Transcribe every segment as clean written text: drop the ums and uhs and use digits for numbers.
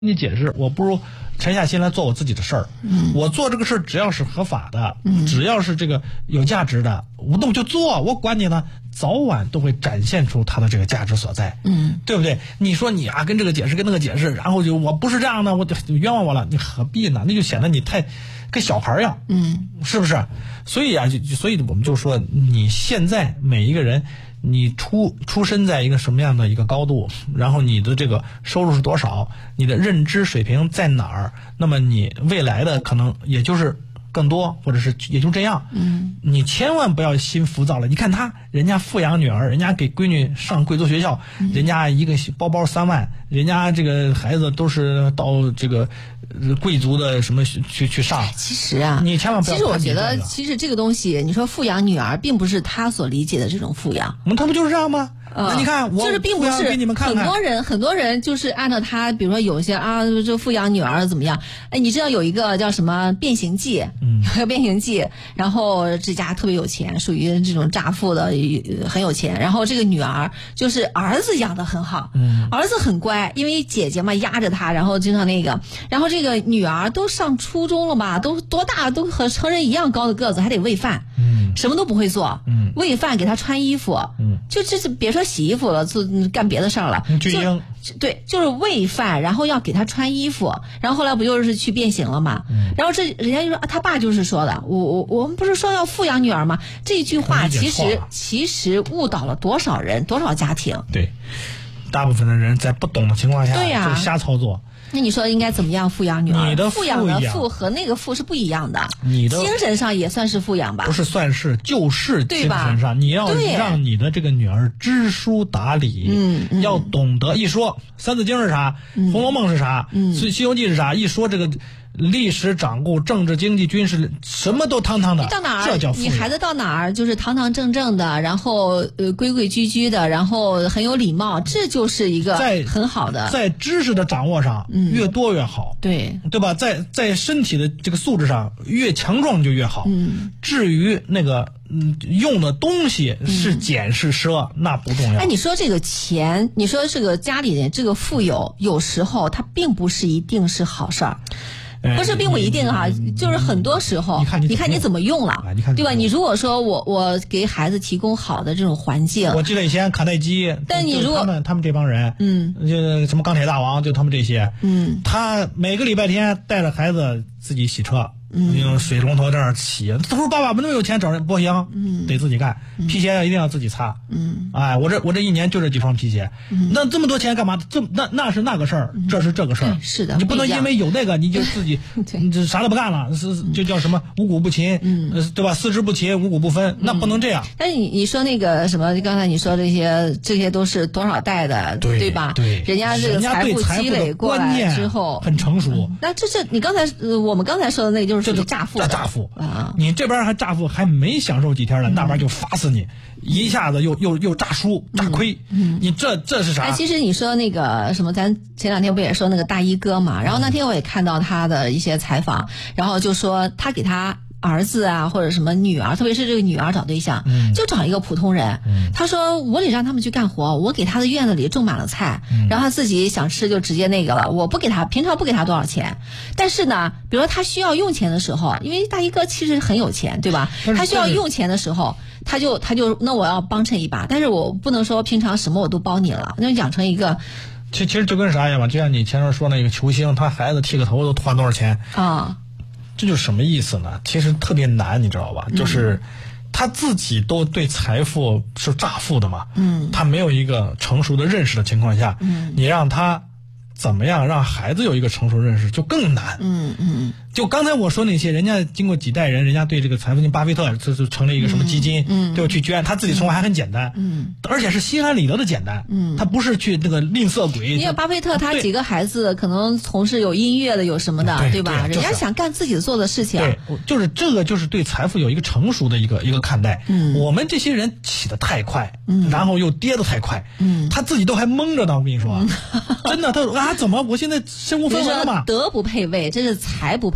你解释，我不如沉下心来做我自己的事儿。我做这个事儿只要是合法的，只要是这个有价值的，那我就做，我管你呢，早晚都会展现出它的这个价值所在。对不对？你说你啊，跟这个解释跟那个解释，然后就我不是这样的，我就冤枉我了，你何必呢？那就显得你太跟小孩一样，是不是？所以啊，所以我们就说，你现在每一个人。你出身在一个什么样的一个高度，然后你的这个收入是多少，你的认知水平在哪儿，那么你未来的可能也就是更多，或者是也就这样。你千万不要心浮躁了。你看人家富养女儿，人家给闺女上贵族学校，人家一个包包3万，人家这个孩子都是到这个贵族的什么去上。 其实啊， 你千万不要。 其实我觉得，其实这个东西，你说富养女儿，并不是他所理解的这种富养。 他不就是这样吗？那你看，我就是并不是给你们看看， 很多人就是按照他，比如说有一些啊，这富养女儿怎么样？哎，你知道有一个叫什么《变形记》，有个《变形记》，然后这家特别有钱，属于这种乍富的，很有钱。然后这个女儿就是儿子养得很好，儿子很乖，因为姐姐嘛压着他，然后经常那个，然后这个女儿都上初中了吧，都多大，都和成人一样高的个子，还得喂饭，什么都不会做，喂饭给他穿衣服，就这是别说洗衣服了，做干别的事儿了。对，就是喂饭，然后要给他穿衣服，然后后来不就是去变形了嘛？然后人家就说啊，他爸就是说的，我们不是说要富养女儿吗？这句话其实误导了多少人，多少家庭？ 对，大部分的人在不懂的情况下，就瞎操作。 那你说应该怎么样富养女儿？ 你的富养的富和那个富是不一样的。 你的精神上也算是富养吧？ 不是算是，就是精神上，你要让你的这个女儿知书达理，要懂得一说《三字经》是啥，《红楼梦》是啥，西游记》是啥，一说这个历史掌故、政治经济军事什么都堂堂的， 到哪儿这叫富养。 你孩子到哪儿就是堂堂正正的，然后规规矩矩的，然后很有礼貌，这就是一个很好的。 在知识的掌握上，越多越好，对吧？在身体的这个素质上越强壮就越好。至于那个用的东西是俭是奢，那不重要。 哎，你说这个钱，你说这个家里人这个富有，有时候它并不是一定是好事儿。不是并不一定哈，就是很多时候，你看你怎么用了，对吧？你如果说我给孩子提供好的这种环境， 我记得以前卡耐基， 但你如果他们这帮人，就什么钢铁大王，就他们这些，他每个礼拜天带着孩子自己洗车。用水龙头在那儿洗，他说爸爸没那么有钱找人不行，得自己干，皮鞋一定要自己擦。哎，我这一年就这几双皮鞋，那这么多钱干嘛？那是那个事儿，这是这个事儿。 是的， 你不能因为有那个你就自己你这啥都不干了，就叫什么五谷不勤，对吧？四肢不勤，五谷不分，那不能这样。 但是你说那个什么，刚才你说这些都是多少代的，对吧？ 对， 人家这个财富积累过来之后很成熟。 那这是你刚才我们刚才说的那就是。 这就乍富啊！你这边还乍富，还没享受几天了，那边就罚死你，一下子又诈输诈亏。你这是啥？ 其实你说那个什么，咱前2天不也说那个大衣哥嘛？然后那天我也看到他的一些采访，然后就说他给他儿子啊或者什么女儿，特别是这个女儿找对象，就找一个普通人。他说我得让他们去干活，我给他的院子里种满了菜，然后他自己想吃就直接那个了，我不给他，平常不给他多少钱。但是呢，比如说他需要用钱的时候，因为大衣哥其实很有钱，对吧？他需要用钱的时候，他就那我要帮衬一把，但是我不能说平常什么我都帮你了，那养成一个。 其实就跟啥一样嘛，就像你前面说那个球星，他孩子剃个头都花多少钱啊？这就是什么意思呢？其实特别难，你知道吧？就是他自己都对财富是乍富的嘛，他没有一个成熟的认识的情况下，你让他怎么样让孩子有一个成熟认识就更难。就刚才我说那些，人家经过几代人，人家对这个财富，巴菲特就成立一个什么基金，对吧？去捐，他自己生活还很简单，而且是心安理得的简单，他不是去那个吝啬鬼。 因为巴菲特他几个孩子可能从事有音乐的，有什么的，对吧？人家想干自己做的事情。 对，就是这个，就是对财富有一个成熟的一个看待。我们这些人起得太快，然后又跌得太快，他自己都还懵着呢。我跟你说，真的，他说啊，怎么我现在身无分文了吗？ 德不配位，这是财不配。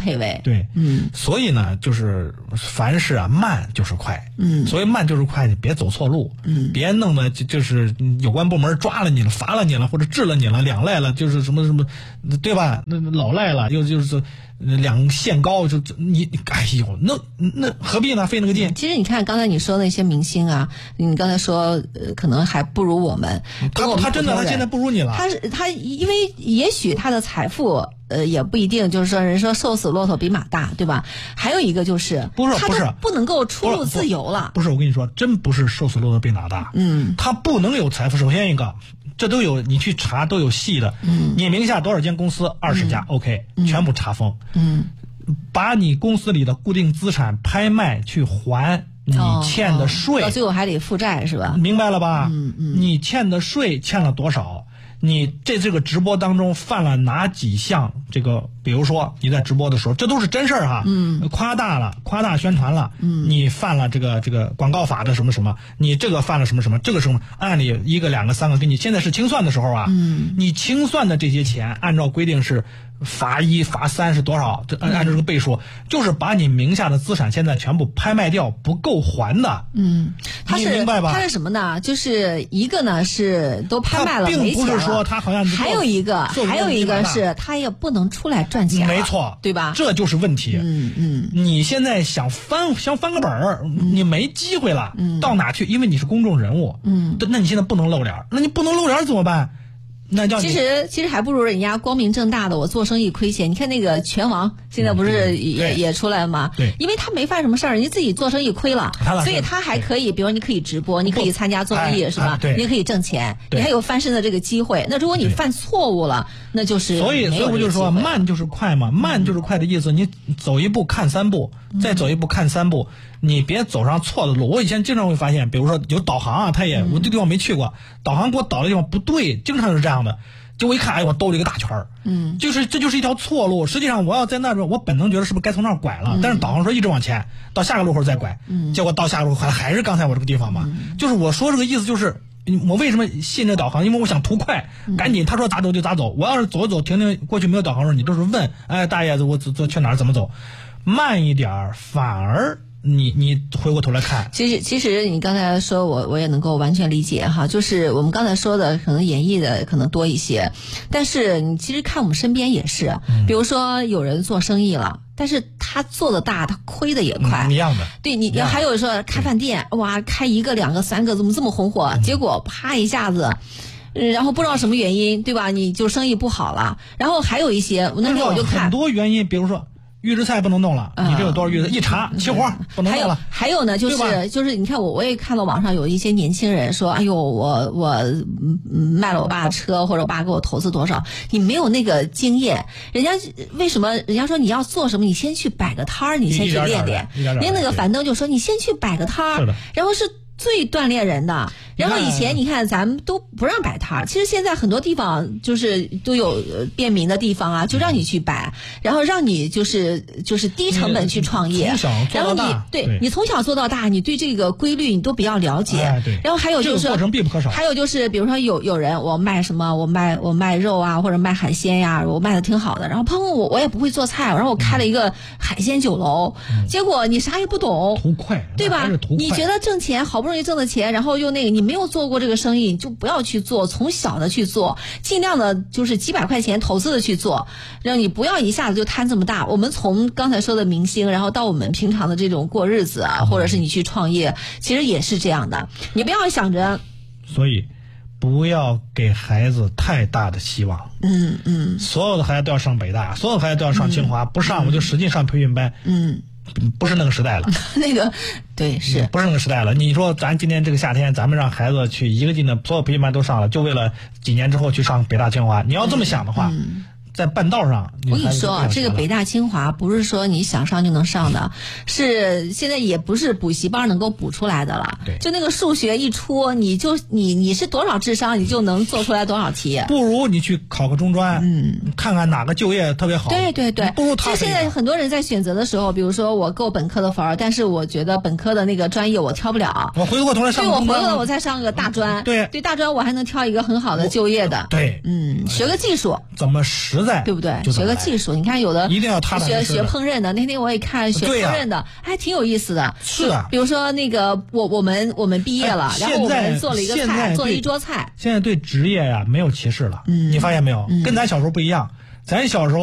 配位。 对，所以呢，就是凡事啊，慢就是快。所谓慢就是快，你别走错路。别弄得就是有关部门抓了你了、罚了你了，或者治了你了、两赖了，就是什么，对吧？那老赖了，又就是两限高，就你，哎呦，那何必呢？费那个劲。 其实你看刚才你说那些明星啊，你刚才说可能还不如我们。 他真的他现在不如你了。 他因为也许他的财富也不一定，就是说人说瘦死骆驼比马大，对吧？还有一个就是他都不能够出入自由了。 不是，我跟你说，真不是瘦死骆驼比马大。他不能有财富。首先一个，这都有，你去查都有细的。你名下多少间公司？20家，OK，全部查封。把你公司里的固定资产拍卖去还你欠的税， 到最后还得负债是吧？ 明白了吧？你欠的税欠了多少？你这个直播当中犯了哪几项？这个比如说你在直播的时候，这都是真事儿哈。夸大宣传了。你犯了这个广告法的什么什么，你这个犯了什么什么，这个什么按理1个2个3个给你，现在是清算的时候啊。你清算的这些钱，按照规定是罚1罚3是多少？这按照这个倍数，就是把你名下的资产现在全部拍卖掉，不够还的。你明白吧？ 他是什么呢？就是一个呢是都拍卖了， 并不是说他好像还有一个是他也不能出来赚钱， 没错， 对吧？ 这就是问题。你现在想翻个本儿，你没机会了。到哪去？因为你是公众人物。那你现在不能露脸，那你不能露脸怎么办？那叫其实还不如人家光明正大的我做生意亏钱。你看那个拳王现在不是也出来了吗？ 对， 因为他没犯什么事儿，人家自己做生意亏了，所以他还可以，比如你可以直播，你可以参加综艺，是吧？你也可以挣钱，你还有翻身的这个机会。那如果你犯错误了，那就是所以我就说慢就是快嘛，慢就是快的意思。你走一步看3步，再走一步看3步，你别走上错的路。我以前经常会发现，比如说有导航啊，我这地方没去过，导航给我导的地方不对，经常是这样的。就我一看，哎，我兜了一个大圈儿。这就是一条错路。实际上我要在那边，我本能觉得是不是该从那儿拐了，但是导航说一直往前，到下个路口再拐。结果到下个路口还是刚才我这个地方嘛。就是我说这个意思就是。我为什么信这导航？因为我想图快，赶紧他说咋走就咋走。我要是走停过去没有导航的时候，你都是问，哎，大爷，我去哪儿怎么走？慢一点反而你回过头来看。 其实你刚才说我也能够完全理解哈，就是我们刚才说的可能演绎的可能多一些，但是你其实看我们身边也是，比如说有人做生意了。但是他做的大，他亏的也快， 一样的。 对，你还有说开饭店，哇，开1个2个3个，怎么这么红火？结果啪一下子，然后不知道什么原因，对吧？你就生意不好了。然后还有一些，那天我就看很多原因，比如说。预制菜不能弄了，你这有多少预制？一查起火不能弄了。 还有呢，就是你看我也看到网上有一些年轻人说，哎呦，我卖了我爸的车，或者我爸给我投资多少，你没有那个经验。人家为什么？人家说你要做什么，你先去摆个摊儿，你先去练练。连那个樊登就说，你先去摆个摊儿，然后是最锻炼人的。然后以前你看咱们都不让摆摊儿，其实现在很多地方就是都有便民的地方啊，就让你去摆，然后让你就是低成本去创业，然后你从小做到大，你对这个规律你都比较了解。然后还有就是这个过程必不可少。 还有就是比如说有人我卖什么，我卖肉啊，或者卖海鲜呀，我卖的挺好的，然后砰我也不会做菜，然后我开了一个海鲜酒楼，结果你啥也不懂， 图快， 对吧？你觉得挣钱好不容易挣的钱，然后又那个你没有做过这个生意，你就不要去做，从小的去做，尽量的就是几百块钱投资的去做，让你不要一下子就摊这么大。我们从刚才说的明星，然后到我们平常的这种过日子啊，或者是你去创业，其实也是这样的。你不要想着， 所以不要给孩子太大的希望。所有的孩子都要上北大，所有的孩子都要上清华，不上我就使劲上培训班。不是那个时代了。 那个对，是不是那个时代了？你说咱今年这个夏天，咱们让孩子去一个劲的所有培训班都上了，就为了几年之后去上北大清华？你要这么想的话，在半道上， 我跟你说，这个北大清华不是说你想上就能上的，是现在也不是补习班能够补出来的了。就那个数学一出，你是多少智商，你就能做出来多少题。 不如你去考个中专，看看哪个就业特别好。 对， 不如他。 现在很多人在选择的时候，比如说我够本科的分，但是我觉得本科的那个专业我挑不了， 我回过头来上个中专， 对，我回过来我再上个大专。对，大专我还能挑一个很好的就业的。 对， 学个技术， 怎么实在， 对不对？学就怎么来个技术，你看有的一定要踏踏实实的学烹饪的，那天我也看学烹饪的，还挺有意思的。 是的， 比如说那个我们毕业了，然后我们做了一个菜，做了一桌菜。 现在对职业呀没有歧视了，你发现没有？跟咱小时候不一样，咱小时候。